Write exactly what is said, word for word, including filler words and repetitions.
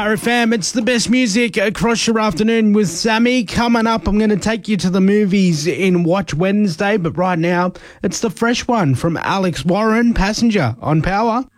Power F M, it's the best music across your afternoon with Sammy. Coming up, I'm going to take you to the movies in Watch Wednesday, but right now, it's the fresh one from Alex Warren, Passenger on Power.